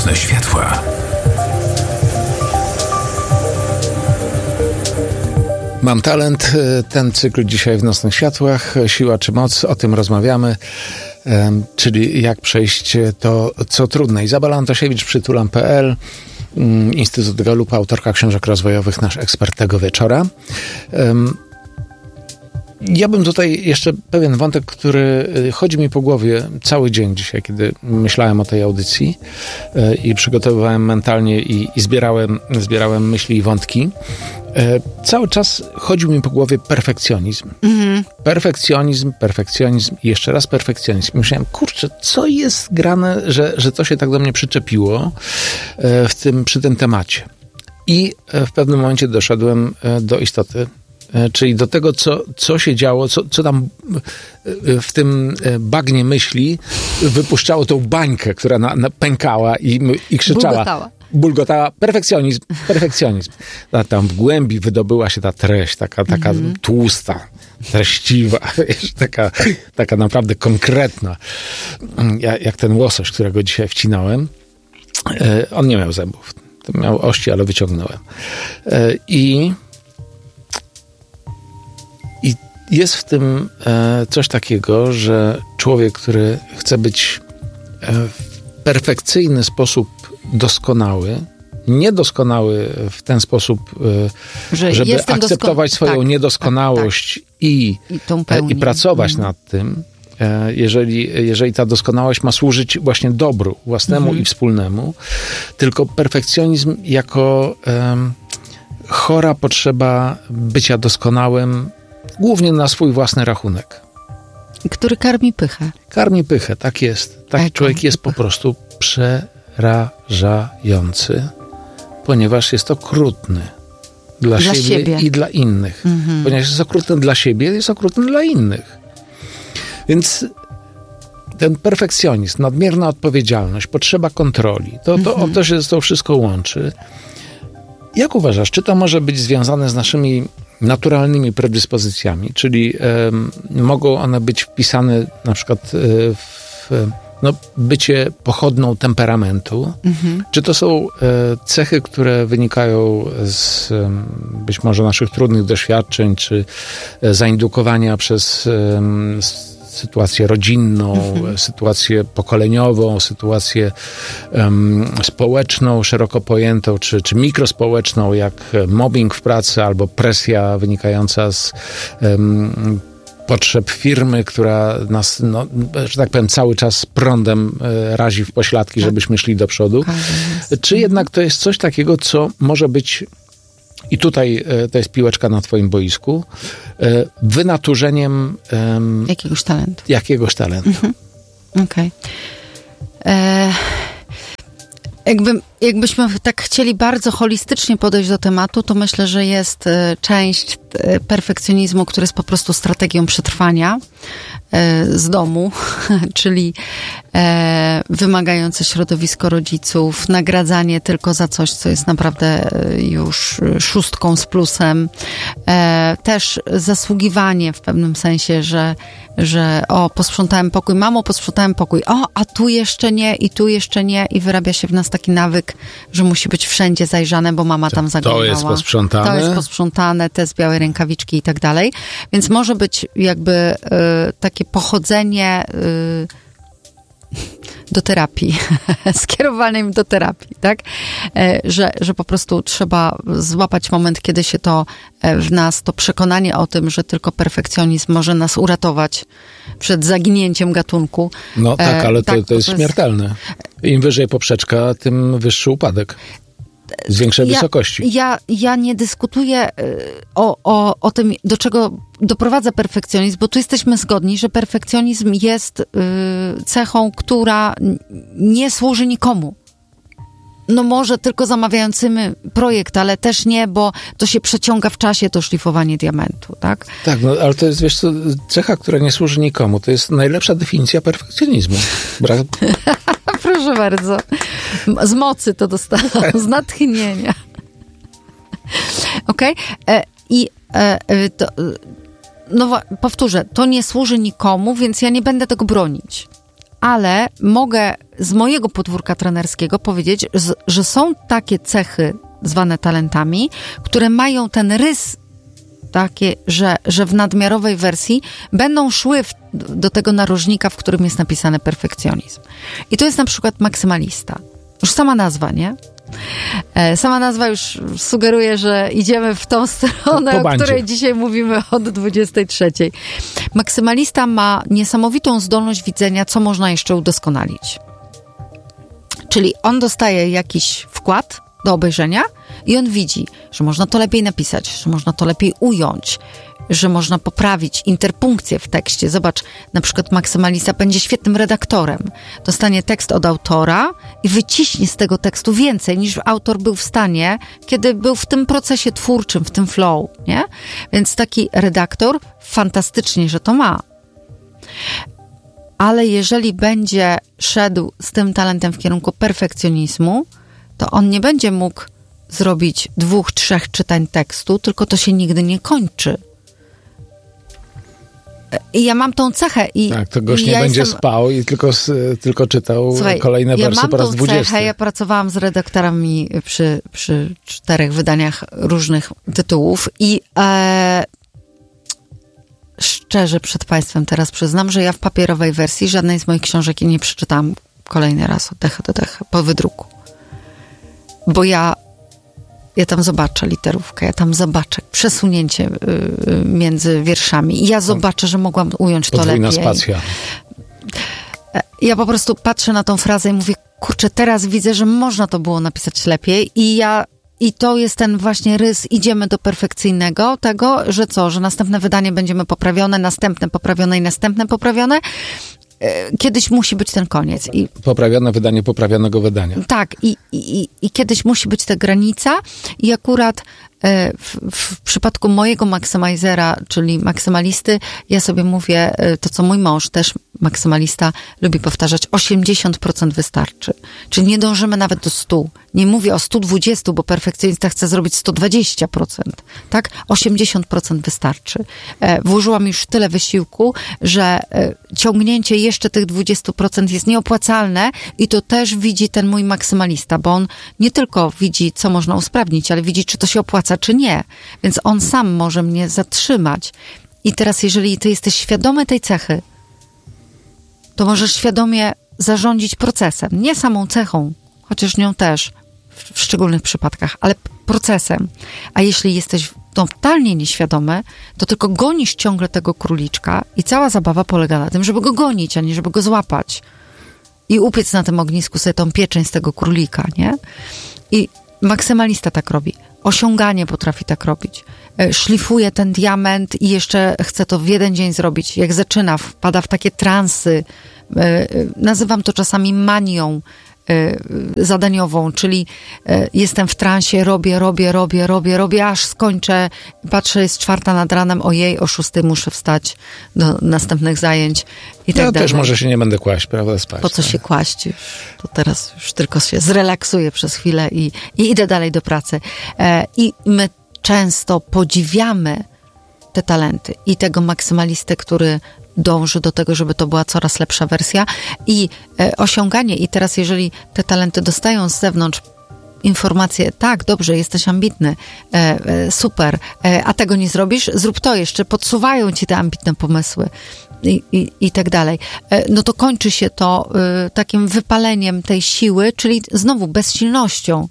Nocne światła. Mam talent, ten cykl dzisiaj w Nocnych Światłach, siła czy moc, o tym rozmawiamy, czyli jak przejść to, co trudne. Izabela Antosiewicz, Przytulam.pl, Instytut Galupa, autorka książek rozwojowych, nasz ekspert tego wieczora. Ja bym tutaj jeszcze pewien wątek, który chodzi mi po głowie cały dzień dzisiaj, kiedy myślałem o tej audycji i przygotowywałem mentalnie i zbierałem myśli i wątki. Cały czas chodził mi po głowie perfekcjonizm. Perfekcjonizm i jeszcze raz perfekcjonizm. Myślałem, kurczę, co jest grane, że to się tak do mnie przyczepiło przy tym temacie. I w pewnym momencie doszedłem do istoty, czyli do tego, co się działo, co tam w tym bagnie myśli wypuszczało tą bańkę, która pękała i krzyczała. Bulgotała. Perfekcjonizm. Tam w głębi wydobyła się ta treść, taka tłusta, treściwa, wiesz, taka naprawdę konkretna. Jak ten łosoś, którego dzisiaj wcinałem. On nie miał zębów. Miał ości, ale wyciągnąłem. I jest w tym coś takiego, że człowiek, który chce być w perfekcyjny sposób doskonały, niedoskonały w ten sposób, żeby akceptować swoją niedoskonałość i pracować nad tym, jeżeli ta doskonałość ma służyć właśnie dobru własnemu i wspólnemu, tylko perfekcjonizm jako chora potrzeba bycia doskonałym, głównie na swój własny rachunek. Który karmi pychę. Karmi pychę, tak jest. Taki człowiek jest po prostu przerażający, ponieważ jest okrutny dla siebie i dla innych. Ponieważ jest okrutny dla siebie, jest okrutny dla innych. Więc ten perfekcjonizm, nadmierna odpowiedzialność, potrzeba kontroli, to się to wszystko łączy. Jak uważasz, czy to może być związane z naszymi naturalnymi predyspozycjami, czyli mogą one być wpisane na przykład w bycie pochodną temperamentu? Czy to są cechy, które wynikają z być może naszych trudnych doświadczeń, czy zaindukowania przez sytuację rodzinną, sytuację pokoleniową, sytuację społeczną, szeroko pojętą, czy mikrospołeczną, jak mobbing w pracy, albo presja wynikająca z potrzeb firmy, która nas, że tak powiem, cały czas prądem razi w pośladki, żebyśmy szli do przodu. Czy jednak to jest coś takiego, co może być, i tutaj to jest piłeczka na twoim boisku, wynaturzeniem jakiegoś talentu. Okej. Jakbyśmy tak chcieli bardzo holistycznie podejść do tematu, to myślę, że jest część perfekcjonizmu, który jest po prostu strategią przetrwania z domu, czyli wymagające środowisko rodziców, nagradzanie tylko za coś, co jest naprawdę już 6 z plusem, też zasługiwanie w pewnym sensie, że posprzątałem pokój, mamo, posprzątałem pokój, a tu jeszcze nie i wyrabia się w nas taki nawyk, że musi być wszędzie zajrzane, bo mama tam zaglądała. To jest posprzątane, te z białej rękawiczki i tak dalej. Więc może być jakby takie pochodzenie do terapii, skierowanym do terapii, tak? Że po prostu trzeba złapać moment, kiedy się to w nas, to przekonanie o tym, że tylko perfekcjonizm może nas uratować przed zaginięciem gatunku. No tak, ale to jest śmiertelne. Im wyżej poprzeczka, tym wyższy upadek. Z większej wysokości. Ja nie dyskutuję o tym, do czego doprowadza perfekcjonizm, bo tu jesteśmy zgodni, że perfekcjonizm jest cechą, która nie służy nikomu. No może tylko zamawiającym projekt, ale też nie, bo to się przeciąga w czasie, to szlifowanie diamentu, tak? Tak, no ale to jest, wiesz co, cecha, która nie służy nikomu. To jest najlepsza definicja perfekcjonizmu. Proszę bardzo. Z mocy to dostałam, z natchnienia. Okej? Powtórzę, to nie służy nikomu, więc ja nie będę tego bronić. ale mogę z mojego podwórka trenerskiego powiedzieć, że są takie cechy zwane talentami, które mają ten rys takie, że w nadmiarowej wersji będą szły do tego narożnika, w którym jest napisany perfekcjonizm. I to jest na przykład maksymalista. Już sama nazwa, nie? Sama nazwa już sugeruje, że idziemy w tą stronę, o której dzisiaj mówimy od 23:00. Maksymalista ma niesamowitą zdolność widzenia, co można jeszcze udoskonalić. Czyli on dostaje jakiś wkład do obejrzenia i on widzi, że można to lepiej napisać, że można to lepiej ująć, że można poprawić interpunkcję w tekście. Zobacz, na przykład maksymalista będzie świetnym redaktorem. Dostanie tekst od autora i wyciśnie z tego tekstu więcej, niż autor był w stanie, kiedy był w tym procesie twórczym, w tym flow, nie? Więc taki redaktor fantastycznie, że to ma. Ale jeżeli będzie szedł z tym talentem w kierunku perfekcjonizmu, to on nie będzie mógł zrobić 2-3 czytań tekstu, tylko to się nigdy nie kończy. I ja mam tą cechę. Tak, to gość nie będzie spał i tylko czytał kolejne wersy po raz 20. Ja mam tą cechę, ja pracowałam z redaktorami przy 4 wydaniach różnych tytułów i szczerze przed Państwem teraz przyznam, że ja w papierowej wersji żadnej z moich książek nie przeczytałam kolejny raz od decha do decha po wydruku. Bo ja tam zobaczę literówkę, ja tam zobaczę przesunięcie między wierszami i ja zobaczę, że mogłam ująć to lepiej. Podwójna spacja. Ja po prostu patrzę na tą frazę i mówię, kurczę, teraz widzę, że można to było napisać lepiej i to jest ten właśnie rys, idziemy do perfekcyjnego tego, że co, że następne wydanie będziemy poprawione, następne poprawione i następne poprawione. Kiedyś musi być ten koniec. Poprawione wydanie poprawionego wydania. Tak, i kiedyś musi być ta granica i akurat w przypadku mojego maksymalizera, czyli maksymalisty, ja sobie mówię, to co mój mąż, też maksymalista, lubi powtarzać, 80% wystarczy. Czyli nie dążymy nawet do 100. Nie mówię o 120, bo perfekcjonista chce zrobić 120%. Tak? 80% wystarczy. Włożyłam już tyle wysiłku, że ciągnięcie jeszcze tych 20% jest nieopłacalne i to też widzi ten mój maksymalista, bo on nie tylko widzi, co można usprawnić, ale widzi, czy to się opłaca, czy nie. Więc on sam może mnie zatrzymać. I teraz, jeżeli ty jesteś świadomy tej cechy, to możesz świadomie zarządzić procesem. Nie samą cechą, chociaż nią też w szczególnych przypadkach, ale procesem. A jeśli jesteś totalnie nieświadomy, to tylko gonisz ciągle tego króliczka i cała zabawa polega na tym, żeby go gonić, a nie żeby go złapać. I upiec na tym ognisku sobie tą pieczeń z tego królika, nie? I maksymalista tak robi. Osiąganie potrafi tak robić. Szlifuje ten diament i jeszcze chce to w jeden dzień zrobić. Jak zaczyna, wpada w takie transy. Nazywam to czasami manią zadaniową, czyli jestem w transie, robię, aż skończę, patrzę, jest 4:00 nad ranem, ojej, o 6:00 muszę wstać do następnych zajęć i tak dalej. Ja też może się nie będę kłaść, prawda, spać. Po co się kłaść? To teraz już tylko się zrelaksuję przez chwilę i idę dalej do pracy. I my często podziwiamy te talenty i tego maksymalistę, który dąży do tego, żeby to była coraz lepsza wersja i osiąganie. I teraz, jeżeli te talenty dostają z zewnątrz informacje, tak, dobrze, jesteś ambitny, super, a tego nie zrobisz, zrób to jeszcze, podsuwają ci te ambitne pomysły i tak dalej. No to kończy się to takim wypaleniem tej siły, czyli znowu bezsilnością.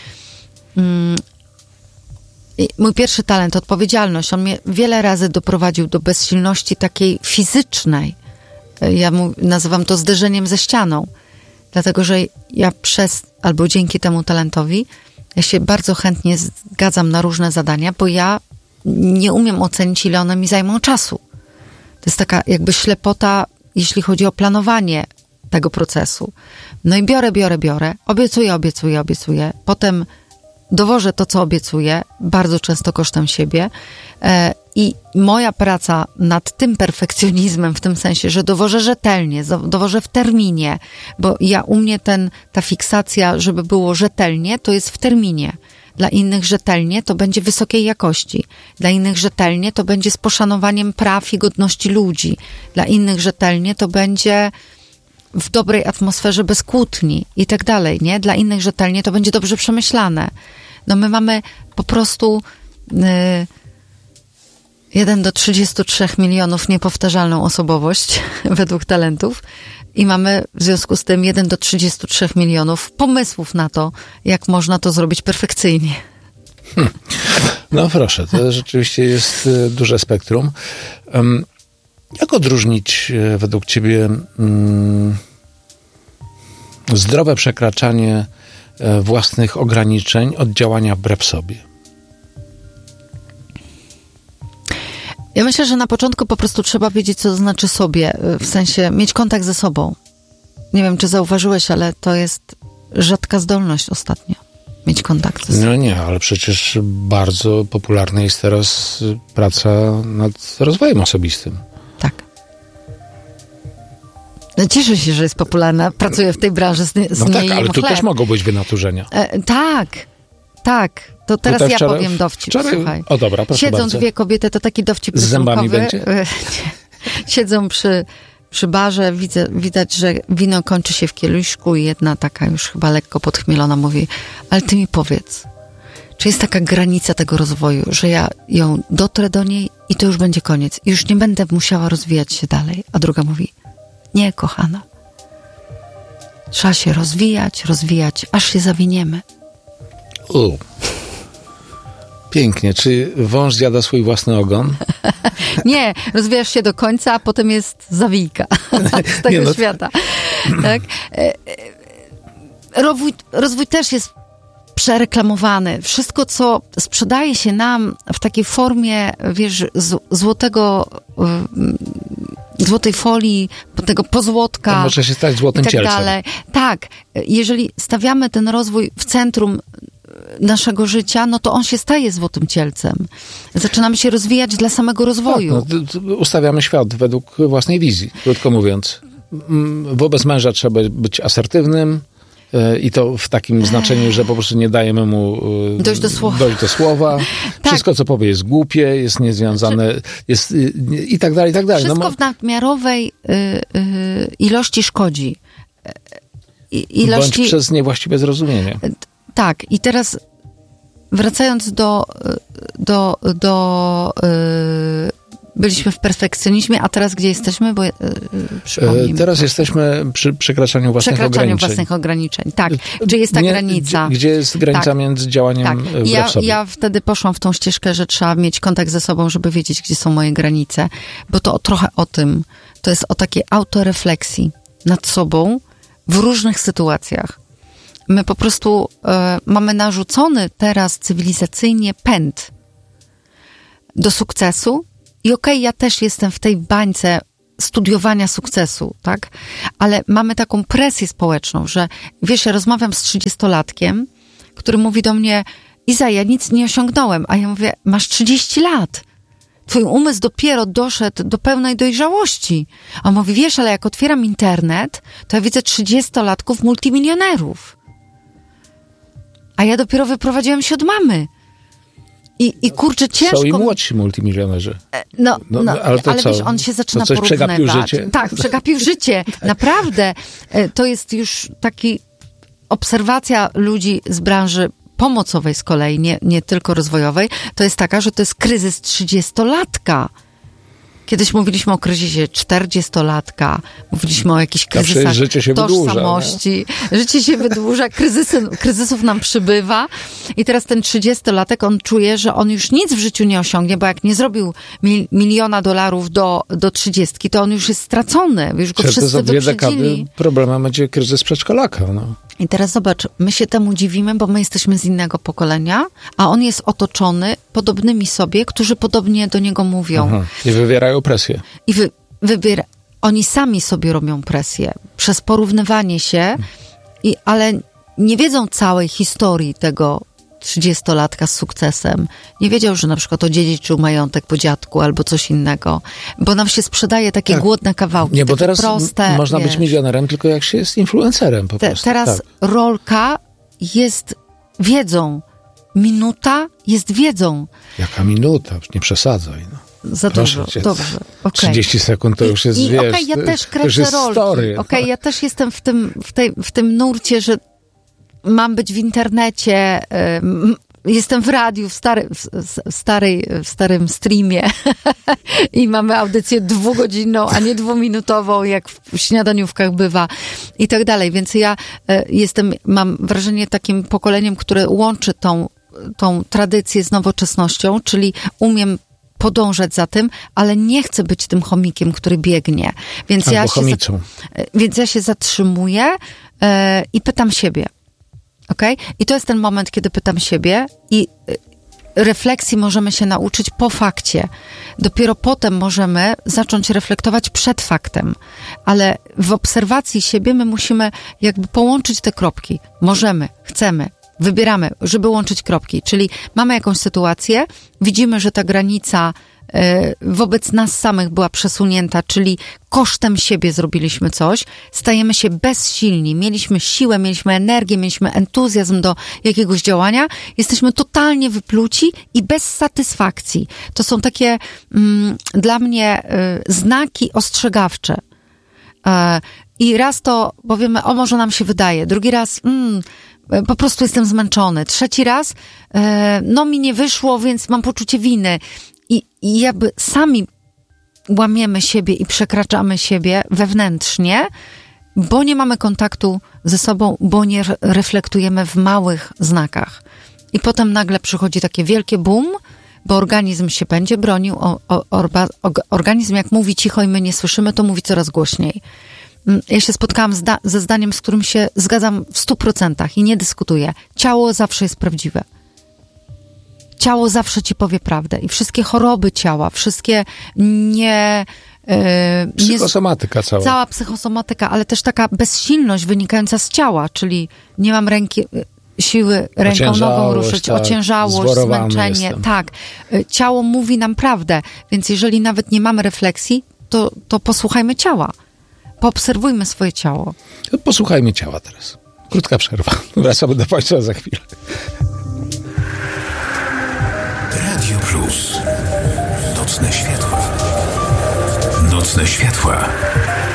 Mój pierwszy talent, odpowiedzialność, on mnie wiele razy doprowadził do bezsilności takiej fizycznej. Ja nazywam to zderzeniem ze ścianą. Dlatego, że ja albo dzięki temu talentowi, ja się bardzo chętnie zgadzam na różne zadania, bo ja nie umiem ocenić, ile one mi zajmą czasu. To jest taka jakby ślepota, jeśli chodzi o planowanie tego procesu. No i biorę, obiecuję. Potem dowożę to, co obiecuję, bardzo często kosztem siebie. I moja praca nad tym perfekcjonizmem, w tym sensie, że dowożę rzetelnie, dowożę w terminie, bo u mnie ta fiksacja, żeby było rzetelnie, to jest w terminie. Dla innych rzetelnie to będzie wysokiej jakości. Dla innych rzetelnie to będzie z poszanowaniem praw i godności ludzi. Dla innych rzetelnie to będzie w dobrej atmosferze, bez kłótni i tak dalej, nie? Dla innych rzetelnie to będzie dobrze przemyślane. No my mamy po prostu 1 do 33 milionów niepowtarzalną osobowość według talentów i mamy w związku z tym 1 do 33 milionów pomysłów na to, jak można to zrobić perfekcyjnie. No proszę, to rzeczywiście jest duże spektrum. Jak odróżnić według ciebie zdrowe przekraczanie własnych ograniczeń od działania wbrew sobie? Ja myślę, że na początku po prostu trzeba wiedzieć, co to znaczy sobie, w sensie mieć kontakt ze sobą. Nie wiem, czy zauważyłeś, ale to jest rzadka zdolność ostatnio. Mieć kontakt ze sobą. No nie, ale przecież bardzo popularna jest teraz praca nad rozwojem osobistym. Tak. No cieszę się, że jest popularna. Pracuję w tej branży z no tak, ale tu też mogą być wynaturzenia. Tak. To teraz tutaj ja powiem dowcip, słuchaj. O dobra, proszę Siedzą bardzo. dwie kobiety, to taki dowcip z zębami będzie? Siedzą przy barze, widać, że wino kończy się w kieliszku i jedna taka już chyba lekko podchmielona mówi, ale ty mi powiedz, czy jest taka granica tego rozwoju, że ja ją dotrę do niej i to już będzie koniec. I już nie będę musiała rozwijać się dalej. A druga mówi, nie, kochana. Trzeba się rozwijać, aż się zawiniemy. Pięknie. Czy wąż zjada swój własny ogon? Nie, rozwijasz się do końca, a potem jest zawijka z tego świata. Tak? Rozwój też jest przereklamowany. Wszystko, co sprzedaje się nam w takiej formie, wiesz, złotej folii, tego pozłotka. To może się stać złotym i tak cielcem. Dalej. Tak. Jeżeli stawiamy ten rozwój w centrum naszego życia, no to on się staje złotym cielcem. Zaczynamy się rozwijać dla samego rozwoju. Tak, no, ustawiamy świat według własnej wizji, krótko mówiąc. Wobec męża trzeba być asertywnym i to w takim znaczeniu, że po prostu nie dajemy mu dojść do słowa. Tak. Wszystko, co powie, jest głupie, jest niezwiązane, jest i tak dalej, i tak dalej. Wszystko w nadmiarowej ilości szkodzi. Bądź przez niewłaściwe zrozumienie. Tak, i teraz wracając byliśmy w perfekcjonizmie, a teraz gdzie jesteśmy? Bo teraz jesteśmy przy przekraczaniu własnych ograniczeń. Tak, gdzie jest ta granica? Gdzie jest granica między działaniem wbrew sobie? Ja wtedy poszłam w tą ścieżkę, że trzeba mieć kontakt ze sobą, żeby wiedzieć, gdzie są moje granice, bo to trochę o tym. To jest o takiej autorefleksji nad sobą w różnych sytuacjach. My po prostu mamy narzucony teraz cywilizacyjnie pęd do sukcesu i okej, ja też jestem w tej bańce studiowania sukcesu, tak? Ale mamy taką presję społeczną, że wiesz, ja rozmawiam z 30-latkiem, który mówi do mnie, Iza, ja nic nie osiągnąłem, a ja mówię, masz 30 lat. Twój umysł dopiero doszedł do pełnej dojrzałości. A on mówi, wiesz, ale jak otwieram internet, to ja widzę 30-latków multimilionerów. A ja dopiero wyprowadziłam się od mamy. I kurczę, ciężko... Są i młodsi multimilionerzy. Ale co? Wiesz, on się zaczyna to coś porównywać. Przegapił życie? Tak, przegapił życie. Naprawdę. To jest już taki obserwacja ludzi z branży pomocowej z kolei, nie tylko rozwojowej. To jest taka, że to jest kryzys 30-latka. Kiedyś mówiliśmy o kryzysie 40-latka, mówiliśmy o jakichś kryzysach tożsamości. Życie się wydłuża, kryzysów nam przybywa i teraz ten 30-latek, on czuje, że on już nic w życiu nie osiągnie, bo jak nie zrobił $1 miliona do 30, to on już jest stracony. Już go wszyscy za 2 wyprzedzili. dekady problemem będzie kryzys przedszkolaka. No. I teraz zobacz, my się temu dziwimy, bo my jesteśmy z innego pokolenia, a on jest otoczony podobnymi sobie, którzy podobnie do niego mówią. Aha. I wywierają presję. Oni sami sobie robią presję przez porównywanie się, ale nie wiedzą całej historii tego 30-latka z sukcesem. Nie wiedział, że na przykład odziedziczył majątek po dziadku albo coś innego, bo nam się sprzedaje takie głodne kawałki. Nie, bo teraz proste, można być milionerem tylko jak się jest influencerem po prostu. Teraz rolka jest wiedzą. Minuta jest wiedzą. Jaka minuta? Nie przesadzaj. No. za dużo. Dobrze. Okay. 30 sekund to już jest, wiesz, okay, ja też kręcę rolki. Ja też jestem w tym nurcie, że mam być w internecie, jestem w radiu, w starym streamie i mamy audycję 2-godzinną, a nie 2-minutową, jak w śniadaniówkach bywa i tak dalej. Więc ja mam wrażenie takim pokoleniem, które łączy tą tradycję z nowoczesnością, czyli umiem podążać za tym, ale nie chcę być tym chomikiem, który biegnie. Więc ja się zatrzymuję i pytam siebie. Okay? I to jest ten moment, kiedy pytam siebie i refleksji możemy się nauczyć po fakcie. Dopiero potem możemy zacząć reflektować przed faktem. Ale w obserwacji siebie my musimy jakby połączyć te kropki. Możemy, chcemy, wybieramy, żeby łączyć kropki. Czyli mamy jakąś sytuację, widzimy, że ta granica wobec nas samych była przesunięta, czyli kosztem siebie zrobiliśmy coś, stajemy się bezsilni, mieliśmy siłę, mieliśmy energię, mieliśmy entuzjazm do jakiegoś działania, jesteśmy totalnie wypluci i bez satysfakcji. To są takie dla mnie znaki ostrzegawcze. I raz to powiemy, może nam się wydaje, drugi raz po prostu jestem zmęczony, trzeci raz mi nie wyszło, więc mam poczucie winy. I jakby sami łamiemy siebie i przekraczamy siebie wewnętrznie, bo nie mamy kontaktu ze sobą, bo nie reflektujemy w małych znakach. I potem nagle przychodzi takie wielkie boom, bo organizm się będzie bronił. Organizm jak mówi cicho i my nie słyszymy, to mówi coraz głośniej. Ja się spotkałam ze zdaniem, z którym się zgadzam w 100% i nie dyskutuję. Ciało zawsze jest prawdziwe. Ciało zawsze ci powie prawdę. I wszystkie choroby ciała, wszystkie psychosomatyka cała. Cała psychosomatyka, ale też taka bezsilność wynikająca z ciała, czyli nie mam siły ręką, nogą ruszyć, ociężałość, zmęczenie. Jestem. Tak. Ciało mówi nam prawdę, więc jeżeli nawet nie mamy refleksji, to posłuchajmy ciała. Poobserwujmy swoje ciało. Posłuchajmy ciała teraz. Krótka przerwa. Wracamy do Państwa za chwilę. Radio Plus. Nocne światła. Nocne światła.